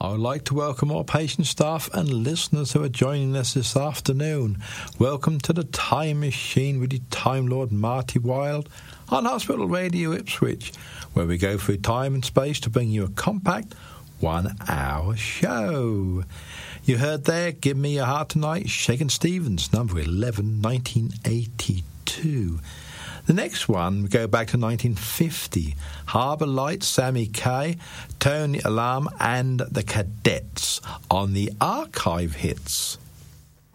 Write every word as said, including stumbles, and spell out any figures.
I would like to welcome all patient staff and listeners who are joining us this afternoon. Welcome to the Time Machine with the Time Lord Marty Wilde on Hospital Radio Ipswich, where we go through time and space to bring you a compact one-hour show. You heard there, Give Me Your Heart Tonight, Shakin' Stevens, number eleven, nineteen eighty-two. The next one, we go back to nineteen fifty. Harbour Lights, Sammy Kaye, Tony Alarm and the Cadets on the Archive Hits.